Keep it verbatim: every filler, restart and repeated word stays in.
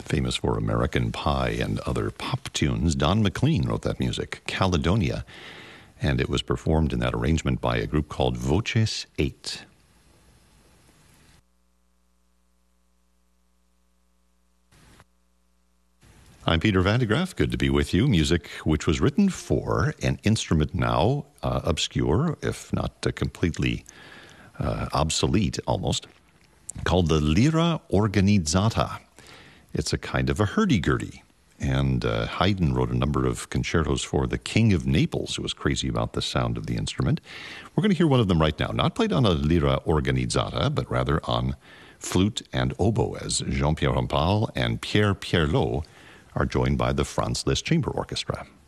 Famous for American Pie and other pop tunes, Don McLean wrote that music, Caledonia, and it was performed in that arrangement by a group called Voces eight. I'm Peter Van de Graaff. Good to be with you. Music which was written for an instrument now uh, obscure, if not uh, completely uh, obsolete almost, called the lira organizzata. It's a kind of a hurdy-gurdy. And uh, Haydn wrote a number of concertos for the King of Naples, who was crazy about the sound of the instrument. We're going to hear one of them right now, not played on a lira organizzata, but rather on flute and oboe, as Jean-Pierre Rampal and Pierre Pierlot are joined by the Franz Liszt Chamber Orchestra.